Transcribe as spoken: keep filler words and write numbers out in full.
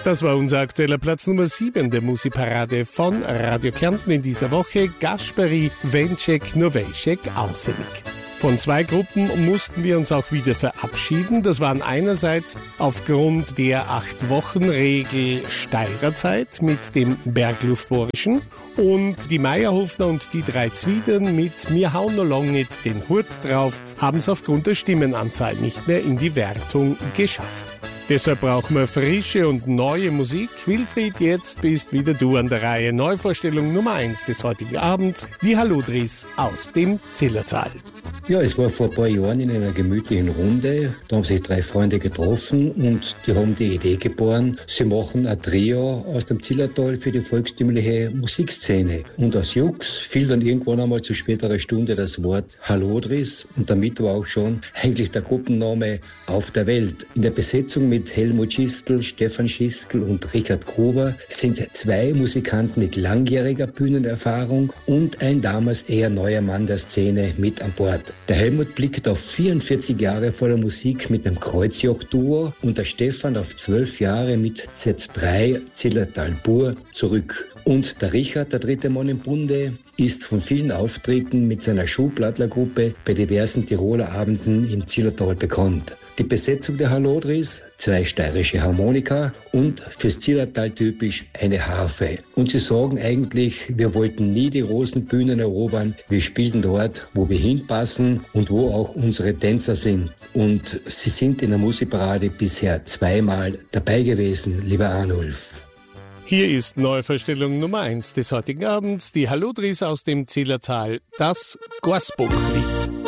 Das war unser aktueller Platz Nummer sieben der Musikparade von Radio Kärnten in dieser Woche. Gasperi, Vencek, Novejšek, Ausenik. Von zwei Gruppen mussten wir uns auch wieder verabschieden. Das waren einerseits aufgrund der Acht-Wochen-Regel Steirerzeit mit dem Bergluftbohrischen und die Meierhofner und die drei Zwiedern mit Mir hauen no lang nicht den Hut drauf haben es aufgrund der Stimmenanzahl nicht mehr in die Wertung geschafft. Deshalb brauchen wir frische und neue Musik. Wilfried, jetzt bist wieder du an der Reihe. Neuvorstellung Nummer eins des heutigen Abends, die Hallodris aus dem Zillertal. Ja, es war vor ein paar Jahren in einer gemütlichen Runde. Da haben sich drei Freunde getroffen und die haben die Idee geboren, sie machen ein Trio aus dem Zillertal für die volkstümliche Musikszene. Und aus Jux fiel dann irgendwann einmal zu späterer Stunde das Wort Hallodris und damit war auch schon eigentlich der Gruppenname Auf der Welt. In der Besetzung mit Helmut Schistel, Stefan Schistel und Richard Gruber sind zwei Musikanten mit langjähriger Bühnenerfahrung und ein damals eher neuer Mann der Szene mit an Bord. Der Helmut blickt auf vierundvierzig Jahre voller Musik mit dem Kreuzjoch-Duo und der Stefan auf zwölf Jahre mit Z drei Zillertal Pur zurück. Und der Richard, der dritte Mann im Bunde, ist von vielen Auftritten mit seiner Schuhplattlergruppe bei diversen Tiroler Abenden im Zillertal bekannt. Die Besetzung der Hallodris, zwei steirische Harmonika und fürs Zillertal typisch eine Harfe. Und sie sagen eigentlich, wir wollten nie die Rosenbühnen erobern, wir spielten dort, wo wir hinpassen und wo auch unsere Tänzer sind. Und sie sind in der Musikparade bisher zweimal dabei gewesen, lieber Arnulf. Hier ist Neuvorstellung Nummer eins des heutigen Abends, die Hallodris aus dem Zillertal, das Gorsbuchlied.